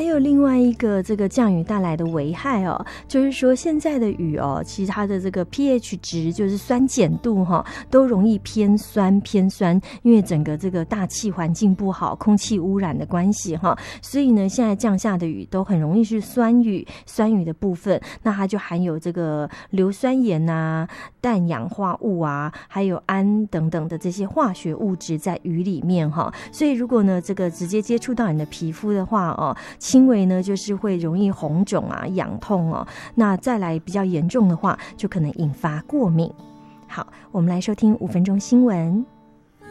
还有另外一个这个降雨带来的危害哦，就是说现在的雨哦，其实它的这个 pH 值就是酸碱度都容易偏酸，因为整个这个大气环境不好，空气污染的关系所以呢，现在降下的雨都很容易是酸雨的部分，那它就含有这个硫酸盐啊、氮氧化物啊，还有氨等等的这些化学物质在雨里面所以如果呢这个直接接触到你的皮肤的话轻微呢就是会容易红肿啊、痒痛那再来比较严重的话，就可能引发过敏。好，我们来收听5分钟新闻。